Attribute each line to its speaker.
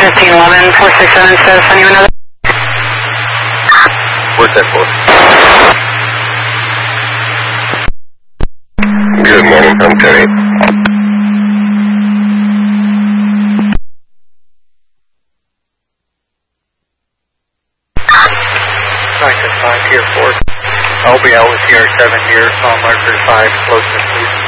Speaker 1: 1511, 467 says, send you another.
Speaker 2: Where's that for? Good morning, I'm Terry.
Speaker 3: Tier 4. I'll be out with here 7 years on marker 5, closest please.